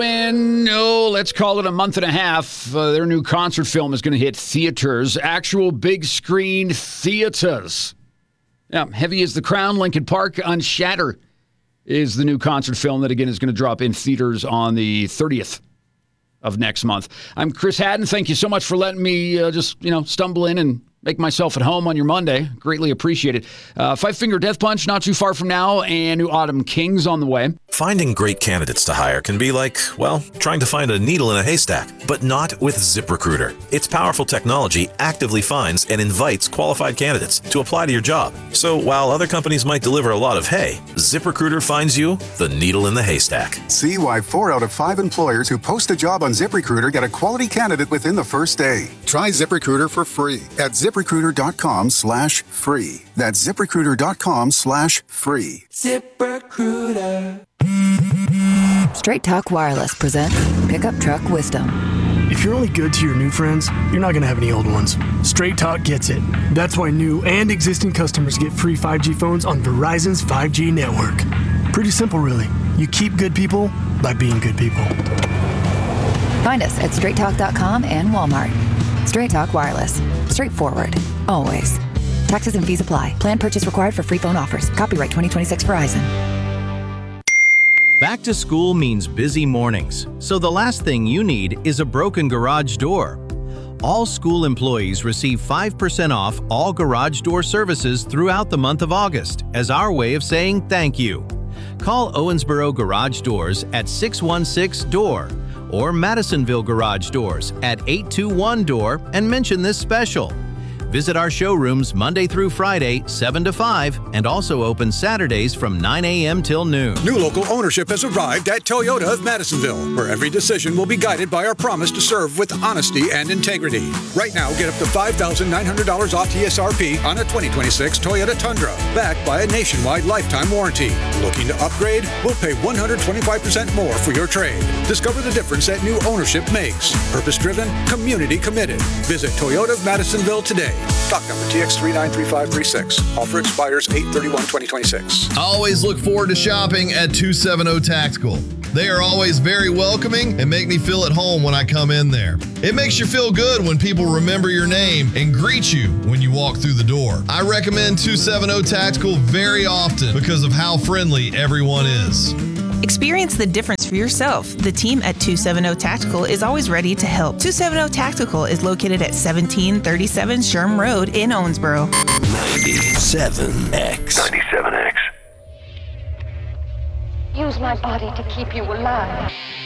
And let's call it a month and a half. Their new concert film is going to hit theaters, actual big screen theaters. Yeah, Heavy as the Crown, Linkin Park, Unshatter is the new concert film that, again, is going to drop in theaters on the 30th of next month. I'm Chris Haddon. Thank you so much for letting me stumble in and make myself at home on your Monday. Greatly appreciate it. Five Finger Death Punch not too far from now, and new Autumn Kings on the way. Finding great candidates to hire can be like, trying to find a needle in a haystack, but not with ZipRecruiter. Its powerful technology actively finds and invites qualified candidates to apply to your job. So while other companies might deliver a lot of hay, ZipRecruiter finds you the needle in the haystack. See why 4 out of 5 employers who post a job on ZipRecruiter get a quality candidate within the first day. Try ZipRecruiter for free at ZipRecruiter.com/free. That's ZipRecruiter.com/free. ZipRecruiter. Straight Talk Wireless presents Pickup Truck Wisdom. If you're only good to your new friends, you're not going to have any old ones. Straight Talk gets it. That's why new and existing customers get free 5G phones on Verizon's 5G network. Pretty simple, really. You keep good people by being good people. Find us at straighttalk.com and Walmart. Straight Talk Wireless. Straightforward. Always. Taxes and fees apply. Plan purchase required for free phone offers. Copyright 2026 Verizon. Back to school means busy mornings, so the last thing you need is a broken garage door. All school employees receive 5% off all garage door services throughout the month of August as our way of saying thank you. Call Owensboro Garage Doors at 616-DOOR or Madisonville Garage Doors at 821-DOOR and mention this special. Visit our showrooms Monday through Friday, 7 to 5, and also open Saturdays from 9 a.m. till noon. New local ownership has arrived at Toyota of Madisonville, where every decision will be guided by our promise to serve with honesty and integrity. Right now, get up to $5,900 off TSRP on a 2026 Toyota Tundra, backed by a nationwide lifetime warranty. Looking to upgrade? We'll pay 125% more for your trade. Discover the difference that new ownership makes. Purpose-driven, community-committed. Visit Toyota of Madisonville today. Stock number TX393536. Offer expires 8/31/2026. I always look forward to shopping at 270 Tactical. They are always very welcoming and make me feel at home when I come in there. It makes you feel good when people remember your name and greet you when you walk through the door. I recommend 270 Tactical very often because of how friendly everyone is. Experience the difference for yourself. The team at 270 Tactical is always ready to help. 270 Tactical is located at 1737 Sherm Road in Owensboro. 97X. 97X. Use my body to keep you alive.